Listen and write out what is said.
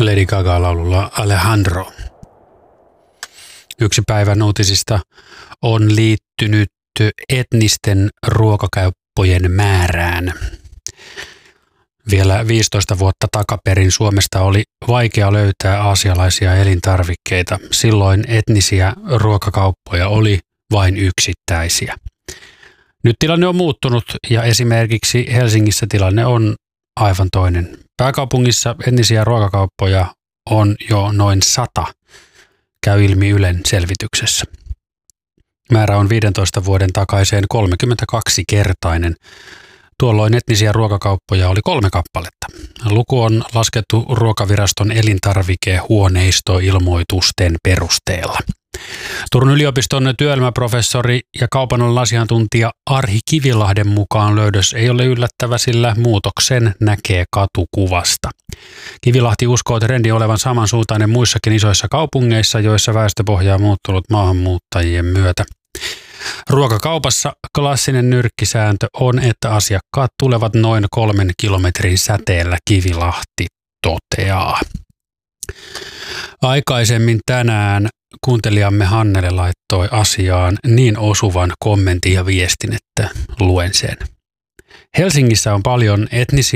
Lady Gaga-laululla Alejandro. Yksi päivän uutisista on liittynyt etnisten ruokakauppojen määrään. Vielä 15 vuotta takaperin Suomesta oli vaikea löytää aasialaisia elintarvikkeita. Silloin etnisiä ruokakauppoja oli vain yksittäisiä. Nyt tilanne on muuttunut ja esimerkiksi Helsingissä tilanne on aivan toinen. Pääkaupungissa etnisiä ruokakauppoja on jo noin 100, käy ilmi Ylen selvityksessä. Määrä on 15 vuoden takaiseen 32-kertainen. Tuolloin etnisiä ruokakauppoja oli 3 kappaletta. Luku on laskettu Ruokaviraston elintarvikehuoneistoilmoitusten perusteella. Turun yliopiston työelämäprofessori ja kaupan alan asiantuntija Arhi Kivilahden mukaan löydös ei ole yllättävä, sillä muutoksen näkee katukuvasta. Kivilahti uskoo trendi olevan samansuuntainen muissakin isoissa kaupungeissa, joissa väestöpohja on muuttunut maahanmuuttajien myötä. Ruokakaupassa klassinen nyrkkisääntö on, että asiakkaat tulevat noin 3 kilometrin säteellä, Kivilahti toteaa. Aikaisemmin tänään kuuntelijamme Hannele laittoi asiaan niin osuvan kommentin ja viestin, että luen sen. Helsingissä on paljon etnisiä